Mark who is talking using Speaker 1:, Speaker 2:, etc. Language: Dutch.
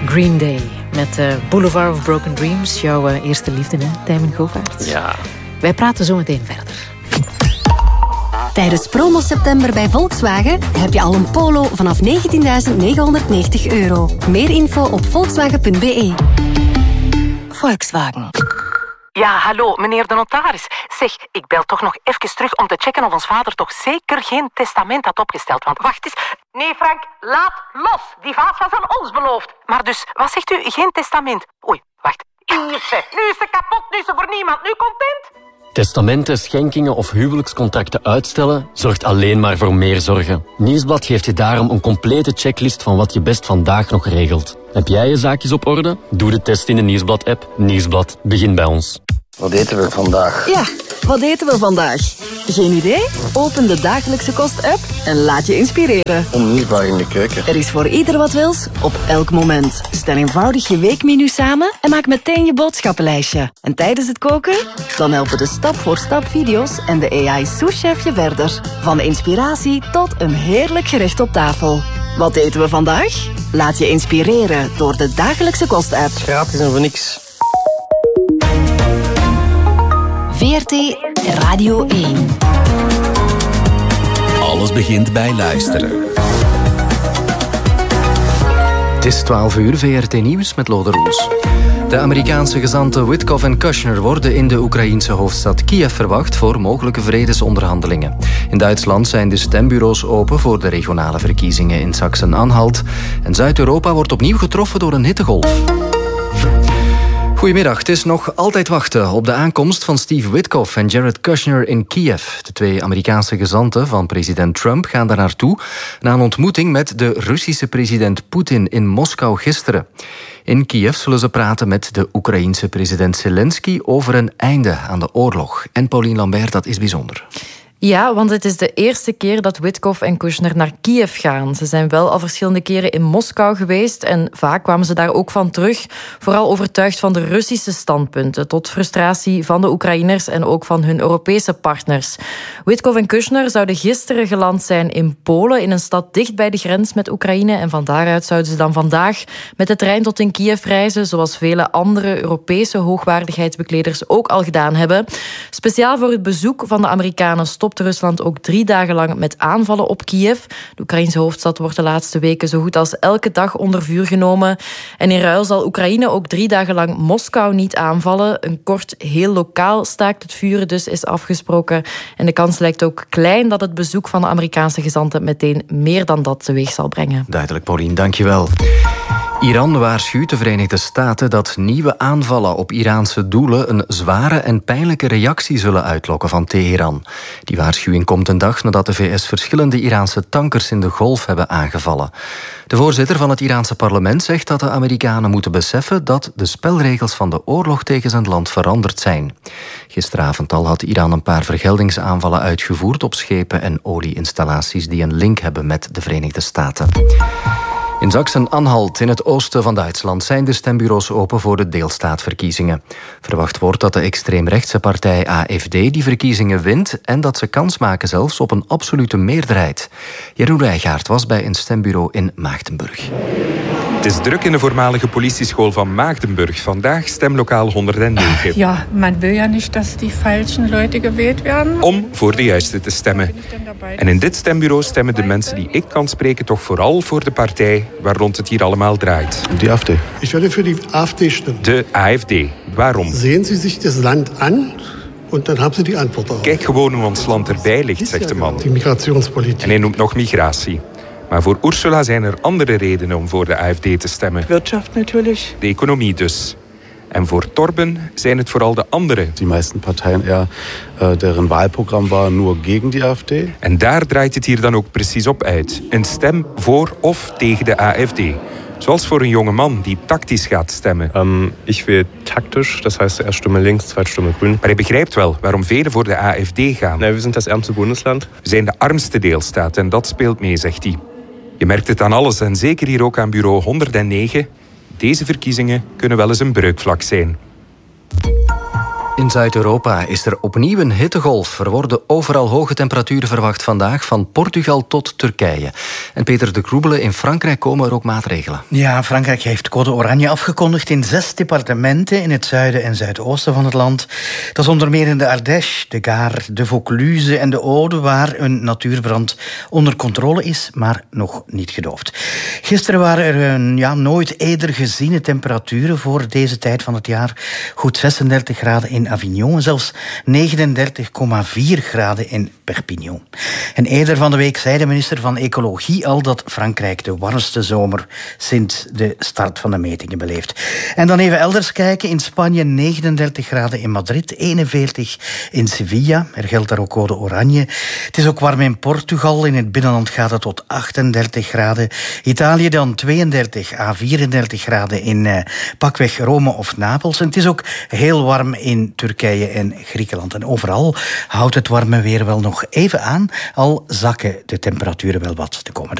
Speaker 1: Green Day met Boulevard of Broken Dreams. Jouw eerste liefde, hè, Tijmen Govaerts?
Speaker 2: Ja.
Speaker 1: Wij praten zo meteen verder.
Speaker 3: Tijdens promo september bij Volkswagen heb je al een Polo vanaf €19.990. Meer info op volkswagen.be. Volkswagen.
Speaker 4: Ja, hallo, meneer de notaris. Zeg, ik bel toch nog even terug om te checken of ons vader toch zeker geen testament had opgesteld. Want wacht eens. Nee, Frank, laat los. Die vaas was aan ons beloofd. Maar dus, wat zegt u? Geen testament? Oei, wacht. Hier, zeg. Nu is ze kapot, nu is ze voor niemand. Nu content?
Speaker 2: Testamenten, schenkingen of huwelijkscontracten uitstellen zorgt alleen maar voor meer zorgen. Nieuwsblad geeft je daarom een complete checklist van wat je best vandaag nog regelt. Heb jij je zaakjes op orde? Doe de test in de Nieuwsblad-app. Nieuwsblad, begin bij ons.
Speaker 5: Wat eten we vandaag?
Speaker 6: Ja, wat eten we vandaag? Geen idee? Open de Dagelijkse Kost-app en laat je inspireren.
Speaker 5: Onmisbaar in de keuken.
Speaker 6: Er is voor ieder wat wils, op elk moment. Stel eenvoudig je weekmenu samen en maak meteen je boodschappenlijstje. En tijdens het koken? Dan helpen de stap-voor-stap video's en de AI-souschef je verder. Van inspiratie tot een heerlijk gerecht op tafel. Wat eten we vandaag? Laat je inspireren door de Dagelijkse Kost-app.
Speaker 5: Gratis en voor niks.
Speaker 3: VRT Radio 1.
Speaker 7: Alles begint bij luisteren.
Speaker 8: Het is 12 uur, VRT Nieuws met Lode Roels. De Amerikaanse gezanten Witkoff en Kushner worden in de Oekraïense hoofdstad Kiev verwacht voor mogelijke vredesonderhandelingen. In Duitsland zijn de stembureaus open voor de regionale verkiezingen in Sachsen-Anhalt. En Zuid-Europa wordt opnieuw getroffen door een hittegolf. Goedemiddag, het is nog altijd wachten op de aankomst van Steve Witkoff en Jared Kushner in Kiev. De twee Amerikaanse gezanten van president Trump gaan daar naartoe na een ontmoeting met de Russische president Poetin in Moskou gisteren. In Kiev zullen ze praten met de Oekraïense president Zelensky over een einde aan de oorlog. En Paulien Lambert, dat is bijzonder.
Speaker 9: Ja, want het is de eerste keer dat Witkoff en Kushner naar Kiev gaan. Ze zijn wel al verschillende keren in Moskou geweest en vaak kwamen ze daar ook van terug. Vooral overtuigd van de Russische standpunten, tot frustratie van de Oekraïners en ook van hun Europese partners. Witkoff en Kushner zouden gisteren geland zijn in Polen, in een stad dicht bij de grens met Oekraïne. En van daaruit zouden ze dan vandaag met de trein tot in Kiev reizen, zoals vele andere Europese hoogwaardigheidsbekleders ook al gedaan hebben. Speciaal voor het bezoek van de Amerikanen stopte Rusland ook 3 dagen lang met aanvallen op Kiev. De Oekraïnse hoofdstad wordt de laatste weken zo goed als elke dag onder vuur genomen. En in ruil zal Oekraïne ook 3 dagen lang Moskou niet aanvallen. Een kort, heel lokaal staakt het vuren dus is afgesproken. En de kans lijkt ook klein dat het bezoek van de Amerikaanse gezanten meteen meer dan dat teweeg zal brengen.
Speaker 8: Duidelijk, Paulien, dankjewel. Iran waarschuwt de Verenigde Staten dat nieuwe aanvallen op Iraanse doelen een zware en pijnlijke reactie zullen uitlokken van Teheran. Die waarschuwing komt een dag nadat de VS verschillende Iraanse tankers in de Golf hebben aangevallen. De voorzitter van het Iraanse parlement zegt dat de Amerikanen moeten beseffen dat de spelregels van de oorlog tegen zijn land veranderd zijn. Gisteravond al had Iran een paar vergeldingsaanvallen uitgevoerd op schepen en olieinstallaties die een link hebben met de Verenigde Staten. In Sachsen-Anhalt, in het oosten van Duitsland, zijn de stembureaus open voor de deelstaatverkiezingen. Verwacht wordt dat de extreemrechtse partij AfD die verkiezingen wint en dat ze kans maken zelfs op een absolute meerderheid. Jeroen Rijgaard was bij een stembureau in Maagdenburg.
Speaker 10: Het is druk in de voormalige politieschool van Maagdenburg. Vandaag stemlokaal 109.
Speaker 11: Ja, man wil ja niet dat die falschen Leute gewählt werden.
Speaker 10: Om voor de juiste te stemmen. En in dit stembureau stemmen de mensen die ik kan spreken toch vooral voor de partij waar rond het hier allemaal draait.
Speaker 12: Die AfD. Ik werde voor die AfD stemmen.
Speaker 10: De AfD. Waarom?
Speaker 12: Zien Sie zich het land aan en dan hebben ze die antwoord.
Speaker 10: Kijk gewoon hoe ons land erbij ligt, zegt de man.
Speaker 12: Die migrationspolitiek.
Speaker 10: En hij noemt nog migratie. Maar voor Ursula zijn er andere redenen om voor de AfD te stemmen.
Speaker 11: Wirtschaft natuurlijk.
Speaker 10: De economie dus. En voor Torben zijn het vooral de anderen.
Speaker 13: Die meeste partijen deren Wahlprogramm war nur gegen die AfD.
Speaker 10: En daar draait het hier dan ook precies op uit. Een stem voor of tegen de AfD. Zoals voor een jonge man die tactisch gaat stemmen.
Speaker 14: Ik wil tactisch, dat heißt eerst stemmen links, tweede stemmen groen.
Speaker 10: Maar hij begrijpt wel waarom velen voor de AfD gaan.
Speaker 14: Nee, we zijn het armste Bundesland.
Speaker 10: We zijn de armste deelstaat en dat speelt mee, zegt hij. Je merkt het aan alles en zeker hier ook aan bureau 109. Deze verkiezingen kunnen wel eens een breukvlak zijn.
Speaker 8: In Zuid-Europa is er opnieuw een hittegolf. Er worden overal hoge temperaturen verwacht vandaag, van Portugal tot Turkije. En Peter de Kroebele, in Frankrijk komen er ook maatregelen.
Speaker 15: Ja, Frankrijk heeft code oranje afgekondigd in 6 departementen in het zuiden en zuidoosten van het land. Dat is onder meer in de Ardèche, de Gare, de Vaucluse en de Aude, waar een natuurbrand onder controle is, maar nog niet gedoofd. Gisteren waren er nooit eerder geziene temperaturen voor deze tijd van het jaar. Goed 36 graden in Avignon en zelfs 39,4 graden in Perpignan. En eerder van de week zei de minister van Ecologie al dat Frankrijk de warmste zomer sinds de start van de metingen beleeft. En dan even elders kijken. In Spanje 39 graden, in Madrid 41 in Sevilla. Er geldt daar ook code oranje. Het is ook warm in Portugal. In het binnenland gaat het tot 38 graden. Italië dan 32 à 34 graden in pakweg Rome of Napels. En het is ook heel warm in Turkije en Griekenland. En overal houdt het warme weer wel nog even aan, al zakken de temperaturen wel wat de komende